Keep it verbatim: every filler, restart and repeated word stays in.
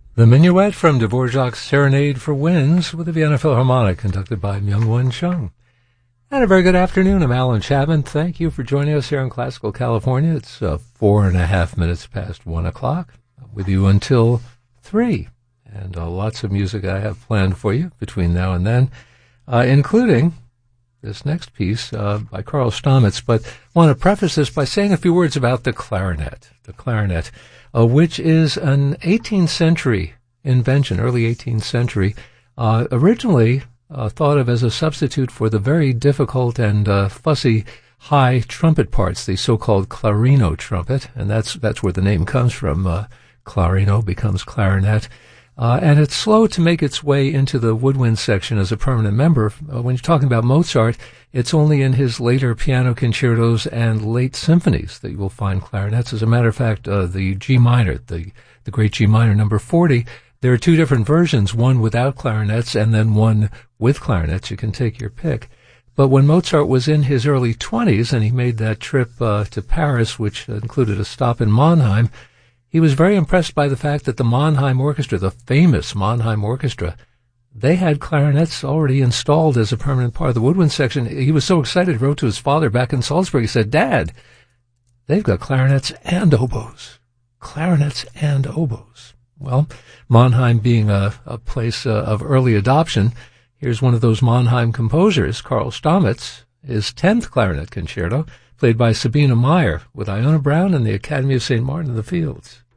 The Minuet from Dvorak's Serenade for Winds with the Vienna Philharmonic, conducted by Myung-Whun Chung. And a very good afternoon. I'm Alan Chapman. Thank you for joining us here in Classical California. It's uh, four and a half minutes past one o'clock. I'm with you until three. And uh, lots of music I have planned for you between now and then, uh, including this next piece uh, by Karl Stamitz. But I want to preface this by saying a few words about the clarinet. The clarinet, uh, which is an eighteenth century invention, early eighteenth century, uh, originally uh, thought of as a substitute for the very difficult and uh, fussy high trumpet parts, the so-called clarino trumpet, and that's that's where the name comes from. Uh, clarino becomes clarinet. Uh, and it's slow to make its way into the woodwind section as a permanent member. Uh, when you're talking about Mozart, it's only in his later piano concertos and late symphonies that you will find clarinets. As a matter of fact, uh, the G minor, the, the great G minor number forty, there are two different versions, one without clarinets and then one with clarinets. You can take your pick. But when Mozart was in his early twenties and he made that trip uh, to Paris, which included a stop in Mannheim, he was very impressed by the fact that the Mannheim Orchestra, the famous Mannheim Orchestra, they had clarinets already installed as a permanent part of the woodwind section. He was so excited, he wrote to his father back in Salzburg. He said, "Dad, they've got clarinets and oboes. Clarinets and oboes." Well, Mannheim being a, a place uh, of early adoption, here's one of those Mannheim composers, Karl Stamitz, his tenth clarinet concerto, played by Sabina Meyer with Iona Brown and the Academy of Saint Martin in the Fields.